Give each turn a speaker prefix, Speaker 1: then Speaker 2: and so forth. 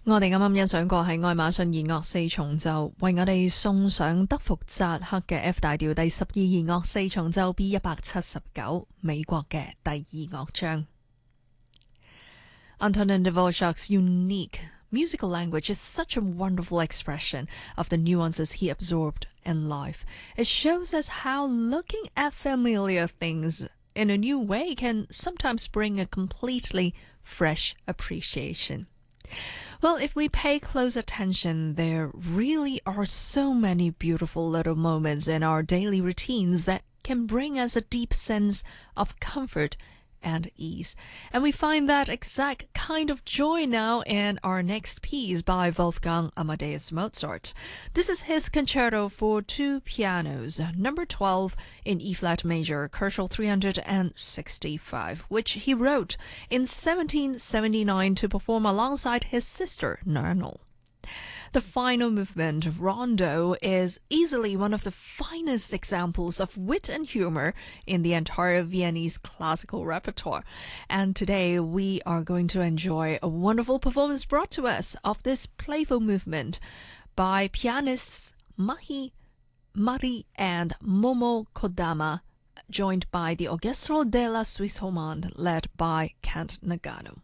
Speaker 1: 我哋啱啱欣賞過係愛馬遜弦樂四重奏，為我哋送上德福扎克嘅 F 大調第12弦樂四重奏 B179，美國嘅第2樂章。Antonin Dvorak's unique musical language is such a wonderful expression of the nuances he absorbed in life. It shows us how looking at familiar things in a new way can sometimes bring a completely fresh appreciation. Well, if we pay close attention, there really are so many beautiful little moments in our daily routines that can bring us a deep sense of comfort and ease. And we find that exact kind of joy now in our next piece by Wolfgang Amadeus Mozart. This is his concerto for two pianos, number 12 in E-flat major, Koszul 365, which he wrote in 1779 to perform alongside his sister, Nernl. The final movement, Rondo, is easily one of the finest examples of wit and humor in the entire Viennese classical repertoire. And today we are going to enjoy a wonderful performance brought to us of this playful movement by pianists Mahi Mari and Momo Kodama, joined by the Orchestre de la Suisse Romande led by Kent Nagano.